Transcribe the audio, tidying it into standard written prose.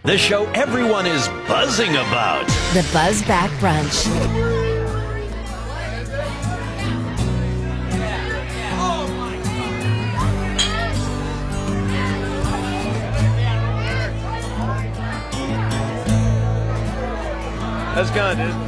The show everyone is buzzing about. The Buzz Back Brunch. That's gone, dude.